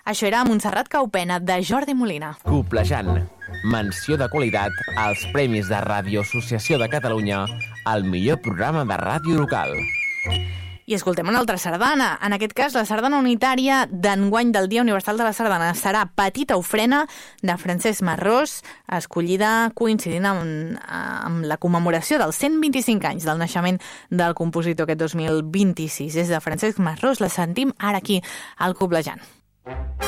Això era Montserrat Caupena, de Jordi Molina. Coplejant. Menció de qualitat als Premis de Ràdio Associació de Catalunya al millor programa de ràdio local. I escoltem una altra sardana. En aquest cas, la sardana unitària d'enguany del Dia Universal de la Sardana serà Petita Ofrena, de Francesc Marrós, escollida coincidint amb la commemoració dels 125 anys del naixement del compositor aquest 2026. És de Francesc Marrós, la sentim ara aquí, al Coblejant.